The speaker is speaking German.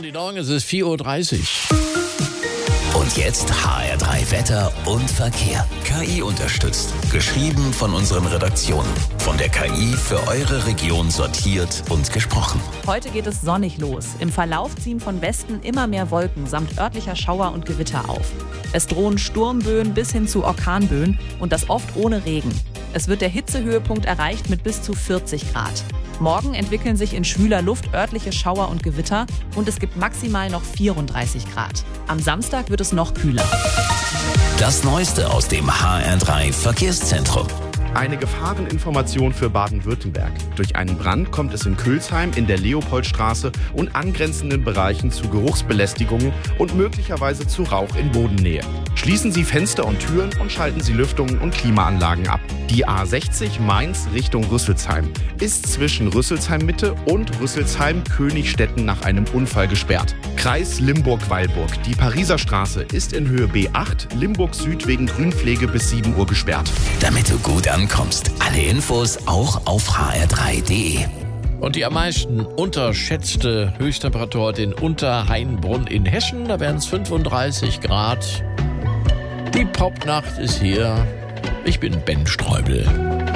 Guten Morgen, es ist 4:30 Uhr. Und jetzt HR3 Wetter und Verkehr. KI unterstützt. Geschrieben von unseren Redaktionen. Von der KI für eure Region sortiert und gesprochen. Heute geht es sonnig los. Im Verlauf ziehen von Westen immer mehr Wolken samt örtlicher Schauer und Gewitter auf. Es drohen Sturmböen bis hin zu Orkanböen und das oft ohne Regen. Es wird der Hitzehöhepunkt erreicht mit bis zu 40 Grad. Morgen entwickeln sich in schwüler Luft örtliche Schauer und Gewitter und es gibt maximal noch 34 Grad. Am Samstag wird es noch kühler. Das Neueste aus dem HR3 Verkehrszentrum. Eine Gefahreninformation für Baden-Württemberg. Durch einen Brand kommt es in Kölsheim in der Leopoldstraße und angrenzenden Bereichen zu Geruchsbelästigungen und möglicherweise zu Rauch in Bodennähe. Schließen Sie Fenster und Türen und schalten Sie Lüftungen und Klimaanlagen ab. Die A60 Mainz Richtung Rüsselsheim ist zwischen Rüsselsheim-Mitte und Rüsselsheim-Königstetten nach einem Unfall gesperrt. Kreis Limburg-Weilburg. Die Pariser Straße ist in Höhe B8, Limburg Süd wegen Grünpflege bis 7 Uhr gesperrt. Damit du gut ankommst. Alle Infos auch auf hr3.de. Und die am meisten unterschätzte Höchsttemperatur heute in Unterhainbrunn in Hessen. Da werden es 35 Grad. Die Popnacht ist hier. Ich bin Ben Streubel.